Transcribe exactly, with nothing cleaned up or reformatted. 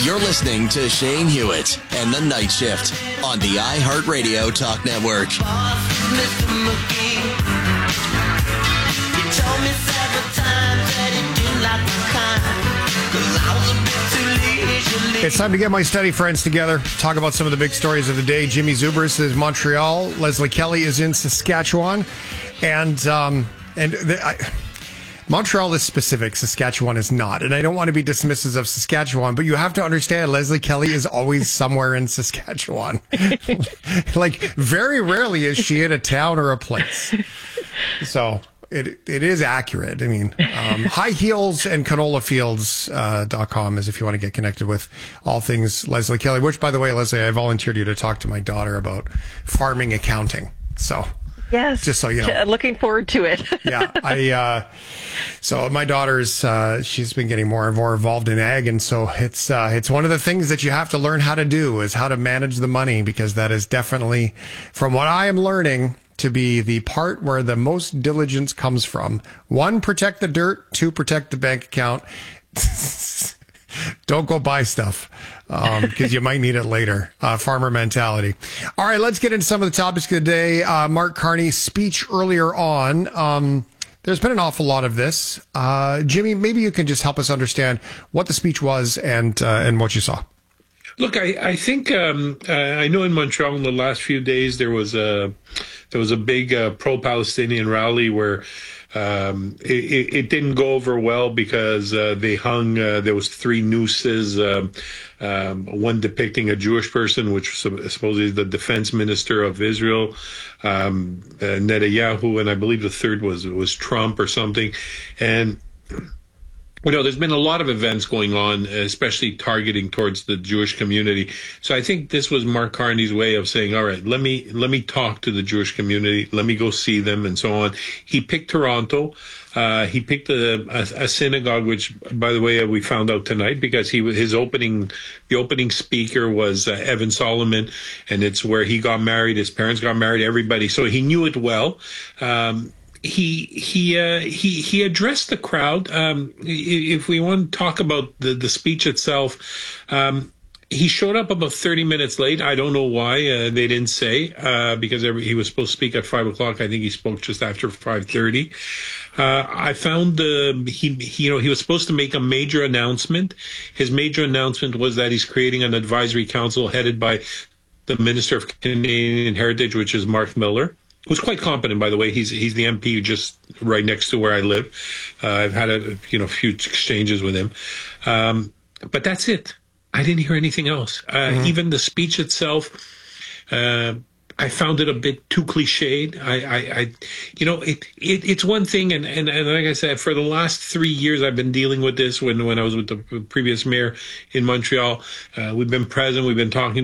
You're listening to Shane Hewitt and The Night Shift on the iHeartRadio Talk Network. It's time to get my study friends together, talk about some of the big stories of the day. Jimmy Zubris is in Montreal. Leslie Kelly is in Saskatchewan. And um, and the, I, Montreal is specific. Saskatchewan is not. And I don't want to be dismissive of Saskatchewan, but you have to understand Leslie Kelly is always somewhere in Saskatchewan. Like, very rarely is she in a town or a place. So it it is accurate. I mean, um, high heels and canola fields dot com is if you want to get connected with all things Leslie Kelly, which, by the way, Leslie, I volunteered you to talk to my daughter about farming accounting. So yes, just so you know, looking forward to it. yeah, I. Uh, so my daughter's uh, she's been getting more and more involved in ag, and so it's uh, it's one of the things that you have to learn how to do is how to manage the money, because that is definitely, from what I am learning, to be the part where the most diligence comes from. One, protect the dirt. Two, protect the bank account. Don't go buy stuff because um, you might need it later. Uh, farmer mentality. All right, let's get into some of the topics of the day. Uh, Mark Carney's speech earlier on. Um, there's been an awful lot of this. Uh, Jimmy, maybe you can just help us understand what the speech was and uh, and what you saw. Look, I, I think um, uh, I know in Montreal in the last few days there was a there was a big uh, pro-Palestinian rally where um, it, it didn't go over well because uh, they hung uh, there was three nooses, um, um, one depicting a Jewish person, which was supposedly the defense minister of Israel, um, uh, Netanyahu, and I believe the third was was Trump or something, and. You know, there's been a lot of events going on, especially targeting towards the Jewish community. So I think this was Mark Carney's way of saying, all right, let me let me talk to the Jewish community. Let me go see them and so on. He picked Toronto. Uh, he picked a, a, a synagogue, which, by the way, we found out tonight because he his opening the opening speaker was uh, Evan Solomon, and it's where he got married. His parents got married. Everybody, so he knew it well. Um, He he uh, he he addressed the crowd. Um, if we want to talk about the, the speech itself, um, he showed up about thirty minutes late. I don't know why. Uh, they didn't say uh, because every, he was supposed to speak at five o'clock. I think he spoke just after five thirty. Uh, I found uh, he, he, you know, he was supposed to make a major announcement. His major announcement was that he's creating an advisory council headed by the Minister of Canadian Heritage, which is Mark Miller. Who's quite competent, by the way. He's he's the M P just right next to where I live. Uh, I've had a you know few exchanges with him, um, but that's it. I didn't hear anything else. Uh, mm-hmm. Even the speech itself, uh, I found it a bit too cliched. I, I, I you know, it, it it's one thing, and, and and like I said, for the last three years, I've been dealing with this. When when I was with the previous mayor in Montreal, uh, we've been present, we've been talking